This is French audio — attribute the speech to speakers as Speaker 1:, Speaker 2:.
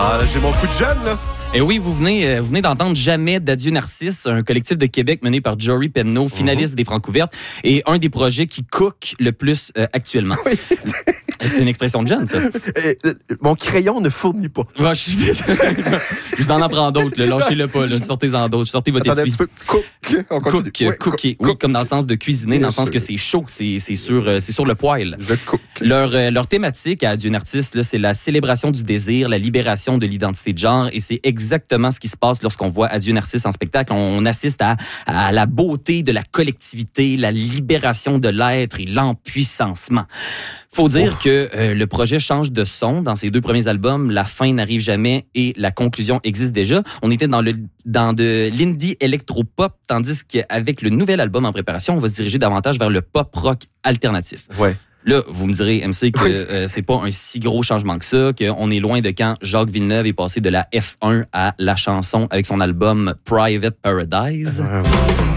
Speaker 1: Ah, là, j'ai mon coup de jeune, là.
Speaker 2: Et oui, vous venez d'entendre Jamais d'Adieu Narcisse, un collectif de Québec mené par Jory Penneau, finaliste des Francouvertes, et un des projets qui cook le plus actuellement.
Speaker 1: Oui.
Speaker 2: C'est une expression de jeune, ça.
Speaker 1: Mon crayon ne fournit pas.
Speaker 2: Ouais, je vous en apprends d'autres, là. Lâchez-le pas, là. Sortez-en d'autres. Sortez votre
Speaker 1: Attendez un
Speaker 2: essuie.
Speaker 1: petit peu. On continue.
Speaker 2: Cooker. Oui, comme dans le sens de cuisiner, dans le sens que c'est chaud, c'est sur le poêle.
Speaker 1: Je cook.
Speaker 2: Leur thématique à Adieu Narcisse, là, c'est la célébration du désir, la libération de l'identité de genre, et c'est exactement ce qui se passe lorsqu'on voit Adieu Narcisse en spectacle. On assiste à la beauté de la collectivité, la libération de l'être et l'empuissancement. Faut dire que le projet change de son dans ses 2 premiers albums. La fin n'arrive jamais et la conclusion existe déjà. On était dans de l'indie électro-pop, tandis qu'avec le nouvel album en préparation, on va se diriger davantage vers le pop-rock alternatif.
Speaker 1: Ouais.
Speaker 2: Là, vous me direz, MC, que c'est pas un si gros changement que ça, qu'on est loin de quand Jacques Villeneuve est passé de la F1 à la chanson avec son album Private Paradise.